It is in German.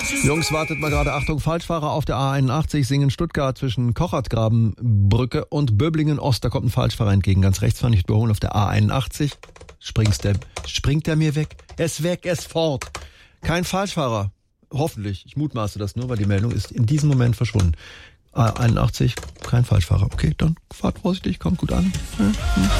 Jungs, wartet mal gerade. Achtung, Falschfahrer auf der A81 singen Stuttgart zwischen Kochertgrabenbrücke und Böblingen-Ost. Da kommt ein Falschfahrer entgegen. Ganz rechts fahren, nicht überholen auf der A81. Springt der mir weg? Er ist weg, er ist fort. Kein Falschfahrer. Hoffentlich. Ich mutmaße das nur, weil die Meldung ist in diesem Moment verschwunden. A81, kein Falschfahrer. Okay, dann fahrt vorsichtig, kommt gut an. Ja.